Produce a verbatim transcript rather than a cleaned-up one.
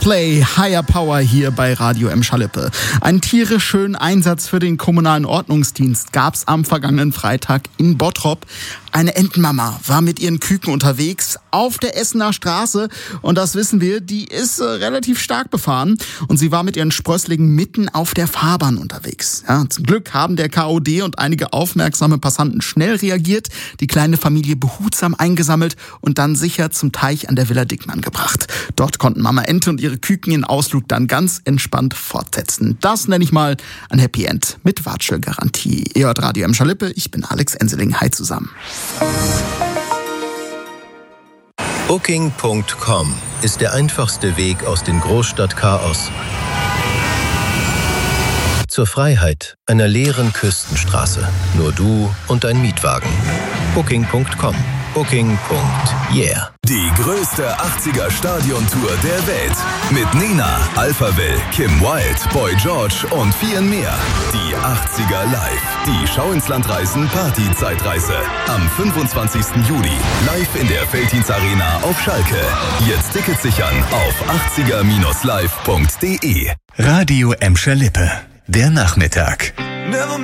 Play Higher Power hier bei Radio Emscher-Lippe. Einen tierisch schönen Einsatz für den kommunalen Ordnungsdienst gab's am vergangenen Freitag in Bottrop. Eine Entenmama war mit ihren Küken unterwegs auf der Essener Straße und das wissen wir, die ist äh, relativ stark befahren und sie war mit ihren Sprösslingen mitten auf der Fahrbahn unterwegs. Ja, zum Glück haben der K O D und einige aufmerksame Passanten schnell reagiert, die kleine Familie behutsam eingesammelt und dann sicher zum Teich an der Villa Dickmann gebracht. Dort konnten Mama Ente und ihre Küken ihren Ausflug dann ganz entspannt fortsetzen. Das nenne ich mal ein Happy End mit Watschelgarantie. Ihr hört Radio Emscher-Lippe, ich bin Alex Enseling. Hi zusammen. Booking Punkt com ist der einfachste Weg aus dem Großstadtchaos zur Freiheit einer leeren Küstenstraße. Nur du und dein Mietwagen. Booking Punkt com. Booking. Yeah. Die größte achtziger-Stadion-Tour der Welt. Mit Nena, Alphaville, Kim Wilde, Boy George und vielen mehr. Die achtziger live. Die Schau ins Land reisen Party-Zeitreise. Am fünfundzwanzigsten Juli. Live in der Veltins Arena auf Schalke. Jetzt Tickets sichern auf achtziger Bindestrich live Punkt de. Radio Emscher-Lippe. Der Nachmittag.